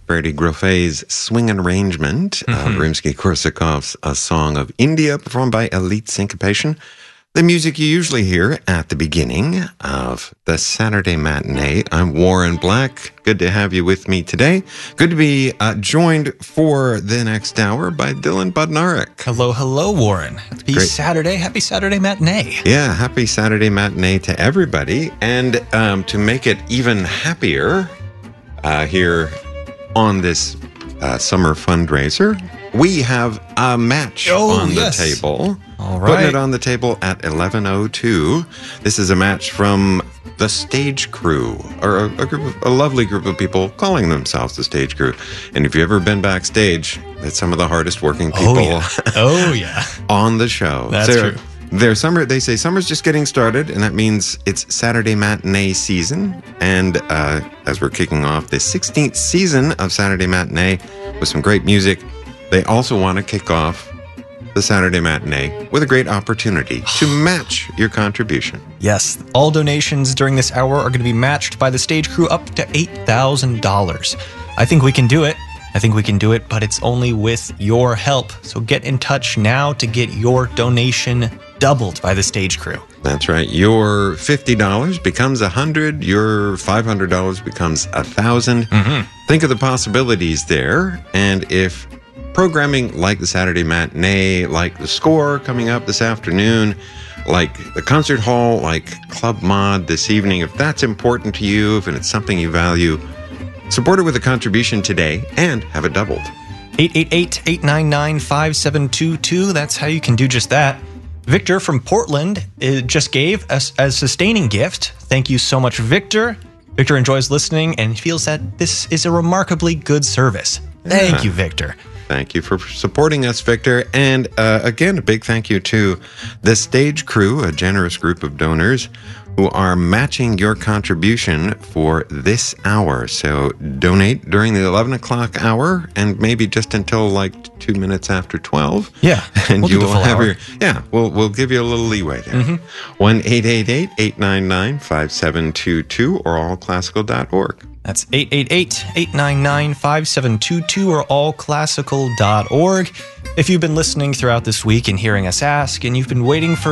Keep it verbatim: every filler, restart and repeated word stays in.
Freddie Groffet's swing arrangement of Mhm. Rimsky-Korsakov's A Song of India, performed by Elite Syncopation. The music you usually hear at the beginning of the Saturday matinee. I'm Warren Black. Good to have you with me today. Good to be uh, joined for the next hour by Dylan Budnarek. Hello, hello, Warren. Happy Great. Saturday. Happy Saturday matinee. Yeah, happy Saturday matinee to everybody. And um, to make it even happier uh, here on this uh, summer fundraiser, we have a match Oh, on yes. the table. All Putting right. it on the table at eleven oh two. This is a match from the Stage Crew, or a, a group of, a lovely group of people calling themselves the Stage Crew. And if you've ever been backstage, it's some of the hardest working people Oh, yeah. Oh, yeah. on the show. That's They're- true. Their summer, they say summer's just getting started, and that means it's Saturday matinee season. And uh, as we're kicking off the sixteenth season of Saturday Matinee with some great music, they also want to kick off the Saturday Matinee with a great opportunity to match your contribution. Yes, all donations during this hour are going to be matched by the Stage Crew up to eight thousand dollars. I think we can do it. I think we can do it, but it's only with your help. So get in touch now to get your donation doubled by the Stage Crew. That's right. Your fifty dollars becomes one hundred dollars. Your five hundred dollars becomes one thousand dollars. Mm-hmm. Think of the possibilities there. And if programming like the Saturday Matinee, like the Score coming up this afternoon, like the concert hall, like Club Mod this evening, if that's important to you, if it's something you value, support it with a contribution today and have it doubled. eight eight eight, eight nine nine, five seven two two. That's how you can do just that. Victor from Portland uh, just gave us a sustaining gift. Thank you so much, Victor. Victor enjoys listening and feels that this is a remarkably good service. Thank Yeah. you, Victor. Thank you for supporting us, Victor. And uh, again, a big thank you to the Stage Crew, a generous group of donors who are matching your contribution for this hour. So donate during the eleven o'clock hour and maybe just until like two minutes after twelve. Yeah, And we'll you do the will full have hour. your, yeah, we'll, we'll give you a little leeway there. one eight eight eight, eight nine nine, five seven two two or all classical dot org. That's eight eight eight, eight nine nine, five seven two two or all classical dot org. If you've been listening throughout this week and hearing us ask, and you've been waiting for